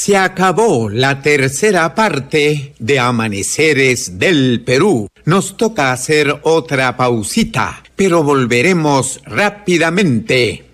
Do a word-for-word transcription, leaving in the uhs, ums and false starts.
Se acabó la tercera parte de Amaneceres del Perú. Nos toca hacer otra pausita, pero volveremos rápidamente.